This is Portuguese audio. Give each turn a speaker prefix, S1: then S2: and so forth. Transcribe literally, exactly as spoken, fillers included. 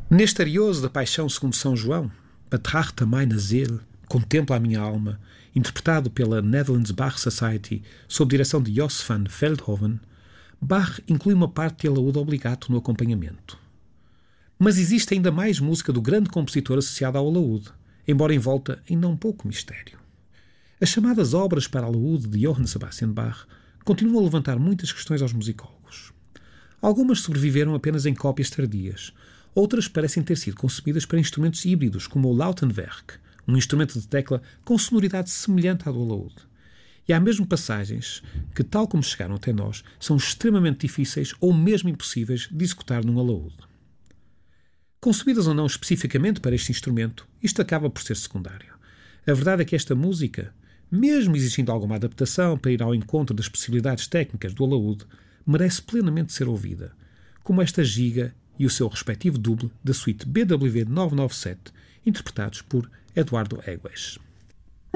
S1: Neste arioso da Paixão segundo São João, Betrachte meine Seele, Contempla a minha alma, interpretado pela Netherlands Bach Society sob direção de Jos van Veldhoven, Bach inclui uma parte de alaúde obligato no acompanhamento. Mas existe ainda mais música do grande compositor associada ao alaúde, embora envolta em não pouco mistério. As chamadas obras para alaúde de Johann Sebastian Bach continuam a levantar muitas questões aos musicólogos. Algumas sobreviveram apenas em cópias tardias, outras parecem ter sido concebidas para instrumentos híbridos, como o Lautenwerk, um instrumento de tecla com sonoridade semelhante à do alaúde. E há mesmo passagens que, tal como chegaram até nós, são extremamente difíceis ou mesmo impossíveis de executar num alaúde. Concebidas ou não especificamente para este instrumento, isto acaba por ser secundário. A verdade é que esta música, mesmo exigindo alguma adaptação para ir ao encontro das possibilidades técnicas do alaúde, merece plenamente ser ouvida, como esta giga e o seu respectivo double da suíte B W V novecentos e noventa e sete, interpretados por Eduardo Egues.